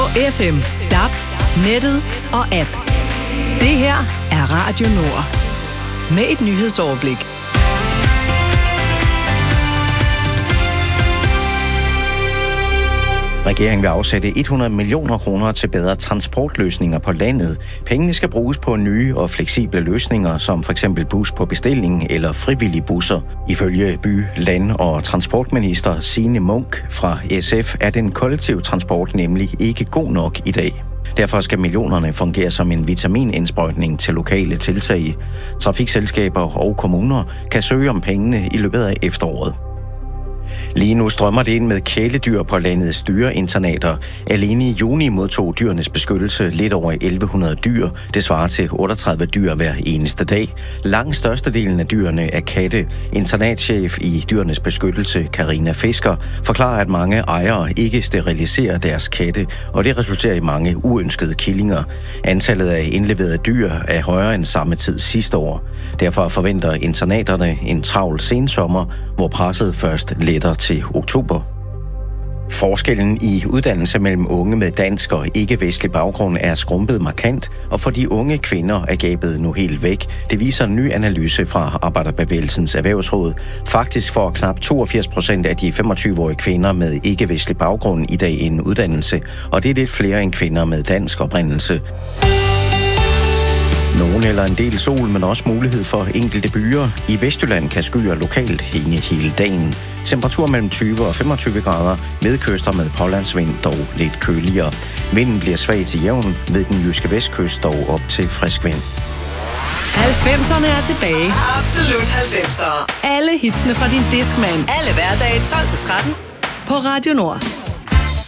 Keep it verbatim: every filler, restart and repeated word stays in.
F M, D A B, nettet og app. Det her er Radio Nord. Med et nyhedsoverblik. Regeringen vil afsætte hundrede millioner kroner til bedre transportløsninger på landet. Pengene skal bruges på nye og fleksible løsninger, som f.eks. bus på bestilling eller frivillige busser. Ifølge by-, land- og transportminister Signe Munk fra S F er den kollektive transport nemlig ikke god nok i dag. Derfor skal millionerne fungere som en vitaminindsprøjtning til lokale tiltag. Trafikselskaber og kommuner kan søge om pengene i løbet af efteråret. Lige nu strømmer det ind med kæledyr på landets dyreinternater. Alene i juni modtog Dyrenes Beskyttelse lidt over elleve hundrede dyr. Det svarer til otteogtredive dyr hver eneste dag. Langt størstedelen af dyrene er katte. Internatchef i Dyrenes Beskyttelse, Karina Fisker, forklarer, at mange ejere ikke steriliserer deres katte, og det resulterer i mange uønskede killinger. Antallet af indleverede dyr er højere end samme tid sidste år. Derfor forventer internaterne en travl sensommer, hvor presset først letter til oktober. Forskellen i uddannelse mellem unge med dansk og ikke-vestlig baggrund er skrumpet markant, og for de unge kvinder er gabet nu helt væk. Det viser en ny analyse fra Arbejderbevægelsens Erhvervsråd. Faktisk får knap toogfirs procent af de femogtyve-årige kvinder med ikke-vestlig baggrund i dag en uddannelse, og det er lidt flere end kvinder med dansk oprindelse. Nogen eller en del sol, men også mulighed for enkelte byer. I Vestjylland kan skyer lokalt hænge hele dagen. Temperatur mellem tyve og femogtyve grader, med kyster med pålandsvind dog lidt køligere. Vinden bliver svag til jævn, ved den jyske vestkyst dog op til frisk vind. halvfemserne er tilbage. Absolut halvfemser. Alle hitsene fra din Discman. Alle hverdage tolv til tretten på Radio Nord.